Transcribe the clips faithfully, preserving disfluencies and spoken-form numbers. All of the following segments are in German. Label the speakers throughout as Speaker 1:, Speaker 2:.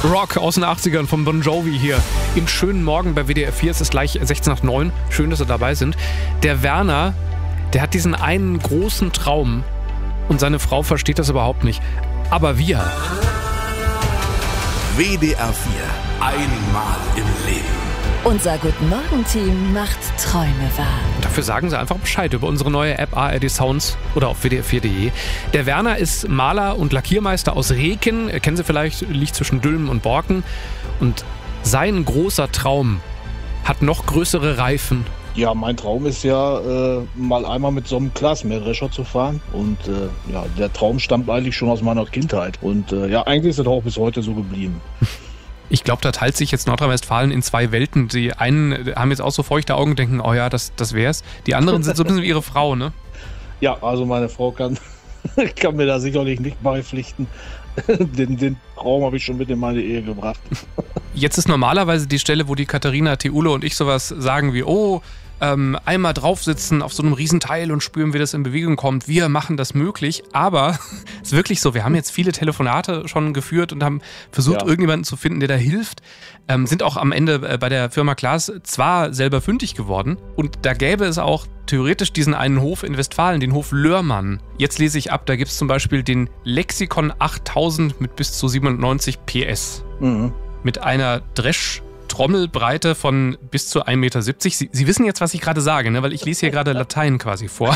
Speaker 1: Rock aus den achtzigern von Bon Jovi hier im schönen Morgen bei W D R vier. Es ist gleich sechzehn nach neun. Schön, dass Sie dabei sind. Der Werner, der hat diesen einen großen Traum und seine Frau versteht das überhaupt nicht. Aber wir.
Speaker 2: W D R vier. Einmal im Leben.
Speaker 3: Unser Guten-Morgen-Team macht Träume wahr.
Speaker 1: Dafür sagen Sie einfach Bescheid über unsere neue App A R D Sounds oder auf W D R vier punkt de. Der Werner ist Maler und Lackiermeister aus Reken. Kennen Sie vielleicht, liegt zwischen Dülmen und Borken. Und sein großer Traum hat noch größere Reifen.
Speaker 4: Ja, mein Traum ist ja, äh, mal einmal mit so einem Glasmähdrescher zu fahren. Und äh, ja, der Traum stammt eigentlich schon aus meiner Kindheit. Und äh, ja, eigentlich ist es auch bis heute so geblieben.
Speaker 1: Ich glaube, da teilt sich jetzt Nordrhein-Westfalen in zwei Welten. Die einen haben jetzt auch so feuchte Augen und denken, oh ja, das, das wär's. Die anderen sind so ein bisschen wie ihre Frau, ne?
Speaker 4: Ja, also meine Frau kann, kann mir da sicherlich nicht beipflichten. Den, den Traum habe ich schon mit in meine Ehe gebracht.
Speaker 1: Jetzt ist normalerweise die Stelle, wo die Katharina Theule und ich sowas sagen wie, oh, ähm, einmal draufsitzen auf so einem Riesenteil und spüren, wie das in Bewegung kommt. Wir machen das möglich, aber es ist wirklich so, wir haben jetzt viele Telefonate schon geführt und haben versucht, ja. irgendjemanden zu finden, der da hilft. Ähm, sind auch am Ende äh, bei der Firma Klaas zwar selber fündig geworden und da gäbe es auch theoretisch diesen einen Hof in Westfalen, den Hof Lörmann. Jetzt lese ich ab, da gibt es zum Beispiel den Lexikon achttausend mit bis zu siebenundneunzig P S. Mhm. Mit einer Dresch- Trommelbreite von bis zu ein Meter siebzig. Sie, Sie wissen jetzt, was ich gerade sage, ne? Weil ich lese hier gerade Latein quasi vor.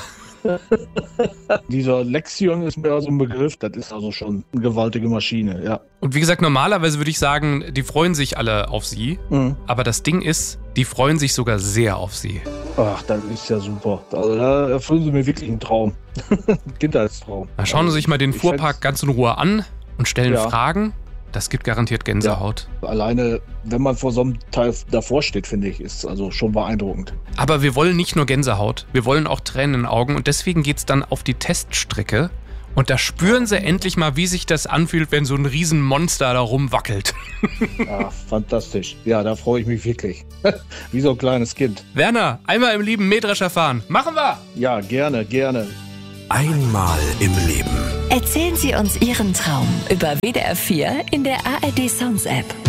Speaker 4: Dieser Lexion ist mir also ein Begriff, das ist also schon eine gewaltige Maschine, ja.
Speaker 1: Und wie gesagt, normalerweise würde ich sagen, die freuen sich alle auf Sie. Mhm. Aber das Ding ist, die freuen sich sogar sehr auf Sie.
Speaker 4: Ach, das ist ja super. Also da erfüllen Sie mir wirklich einen Traum. Kindheitstraum.
Speaker 1: Na, schauen Sie sich mal den Fuhrpark ganz in Ruhe an und stellen ja. Fragen. Das gibt garantiert Gänsehaut.
Speaker 4: Ja, alleine, wenn man vor so einem Teil davor steht, finde ich, ist also schon beeindruckend.
Speaker 1: Aber wir wollen nicht nur Gänsehaut, wir wollen auch Tränen in den Augen und deswegen geht's dann auf die Teststrecke und da spüren Sie endlich mal, wie sich das anfühlt, wenn so ein Riesenmonster da rumwackelt.
Speaker 4: Ja, fantastisch. Ja, da freue ich mich wirklich. Wie so ein kleines Kind.
Speaker 1: Werner, einmal im lieben Mähdrescher fahren. Machen wir!
Speaker 4: Ja, gerne, gerne.
Speaker 2: Einmal im Leben.
Speaker 3: Erzählen Sie uns Ihren Traum über W D R vier in der A R D Sounds App.